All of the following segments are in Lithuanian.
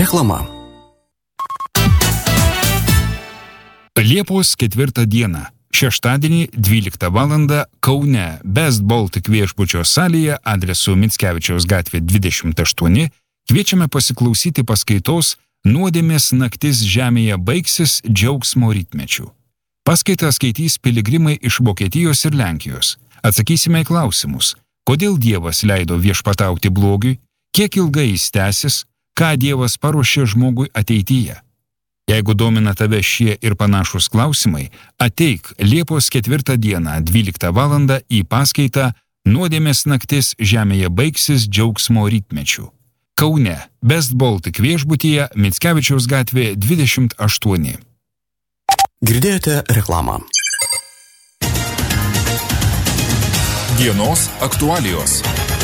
Reklama. Liepos 4 dieną, šeštadienį 12 val. Kaune Best Baltic viešbučio salėje adresu Mickevičiaus gatvė 28 kviečiame pasiklausyti paskaitos Nuodėmės naktis žemėje baigsis džiaugsmo rytmečiu. Paskaitą skaitys piligrimai iš Vokietijos ir Lenkijos. Atsakysime į klausimus: kodėl Dievas leido viešpatauti blogiui, kiek ilgai jis tęsis, ką Dievas paruošė žmogui ateityje. Jeigu domina tave šie ir panašus klausimai, ateik Liepos 4 dieną 12 val. Į paskaitą Nuodėmės naktis žemėje baigsis džiaugsmo rytmečiu. Kaune Best Baltic viešbutyje Mickevičiaus gatvė 28. Girdėjote reklamą. Dienos aktualijos.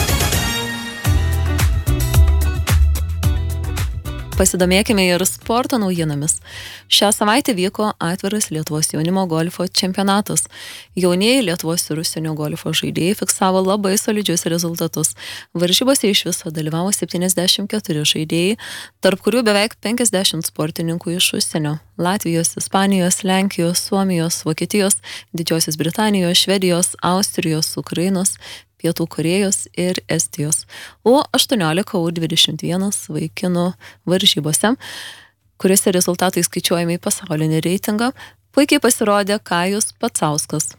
Pasidomėkime ir sporto naujienomis. Šią savaitę vyko atviras Lietuvos jaunimo golfo čempionatas. Jaunieji Lietuvos ir užsienio golfo žaidėjai fiksavo labai solidžius rezultatus. Varžybose iš viso dalyvavo 74 žaidėjai, tarp kurių beveik 50 sportininkų iš užsienio – Latvijos, Ispanijos, Lenkijos, Suomijos, Vokietijos, Didžiosios Britanijos, Švedijos, Austrijos, Ukrainos, Pietų Korėjos ir Estijos, o 18 U21 vaikinų varžybose, kuriuose rezultatai skaičiuojami į pasaulinį reitingą, puikiai pasirodė Kajus Pacauskas.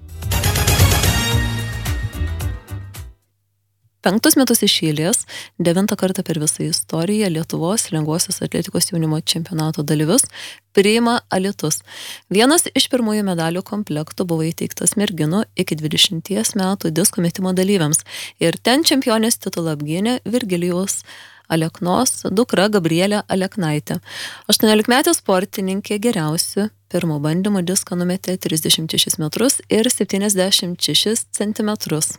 5 metus iš eilės, 9 kartą per visą istoriją Lietuvos lengvosios atletikos jaunimo čempionato dalyvius priima Alytus. Vienas iš pirmųjų medalių komplektų buvo įteiktas merginų iki 20 metų disko metimo dalyviams ir ten čempionės titulą apgynė Virgilijaus Aleknos dukra Gabrielė Aleknaitė. 18-metė sportininkė geriausių pirmo bandymo diską numetė 36 metrus ir 76 centimetrus.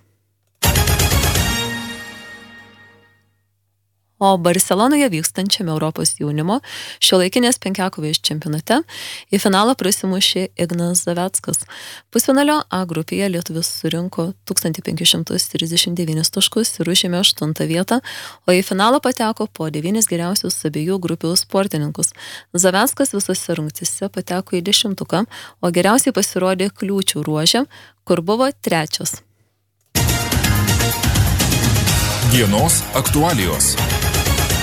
O Barcelonoje vykstančiame Europos jaunimo šiuolaikinės penkiakovės čempionate į finalą prasimušė Ignas Zaveckas. Pusfinalio A grupėje lietuvis surinko 1539 taškus ir užėmė 8 vietą, o į finalą pateko po 9 geriausius abiejų grupių sportininkus. Zaveckas visose rungtyse pateko į 10, o geriausiai pasirodė kliūčių ruože, kur buvo 3. Dienos aktualijos.